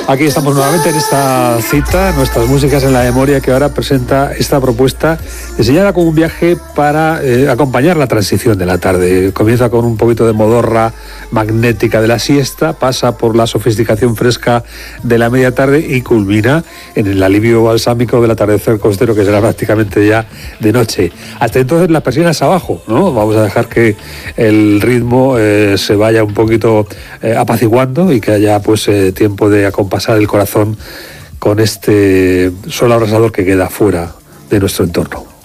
Aquí estamos nuevamente en esta cita, nuestras músicas en la memoria, que ahora presenta esta propuesta diseñada como un viaje para acompañar la transición de la tarde. Comienza con un poquito de modorra magnética de la siesta, pasa por la sofisticación fresca de la media tarde y culmina en el alivio balsámico del atardecer costero, que será prácticamente ya de noche. Hasta entonces las persianas abajo, ¿no? Vamos a dejar que el ritmo se vaya un poquito apaciguando y que haya pues tiempo de acompasar el corazón con este sol abrasador que queda fuera de nuestro entorno.